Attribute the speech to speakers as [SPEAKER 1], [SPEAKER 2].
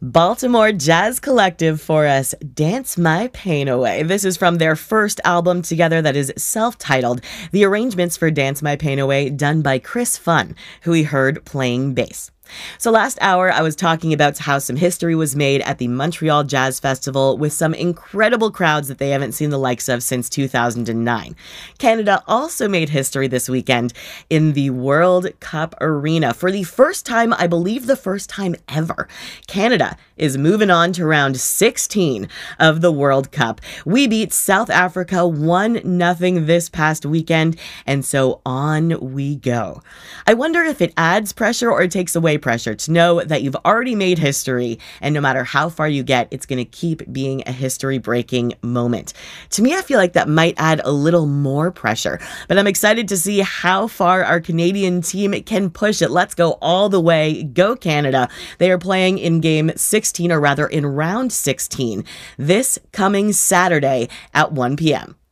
[SPEAKER 1] Baltimore Jazz Collective for us, Dance My Pain Away. This is from their first album together that is self-titled. The arrangements for Dance My Pain Away done by Chris Funn, who we heard playing bass. So last hour, I was talking about how some history was made at the Montreal Jazz Festival with some incredible crowds that they haven't seen the likes of since 2009. Canada also made history this weekend in the World Cup arena. For the first time, I believe the first time ever, Canada is moving on to round 16 of the World Cup. We beat South Africa 1-0 this past weekend, and so on we go. I wonder if it adds pressure or takes away pressure to know that you've already made history, and no matter how far you get, it's going to keep being a history-breaking moment. To me, I feel like that might add a little more pressure, but I'm excited to see how far our Canadian team can push it. Let's go all the way. Go Canada. They are playing in game 16, or rather in round 16, this coming Saturday at 1 p.m.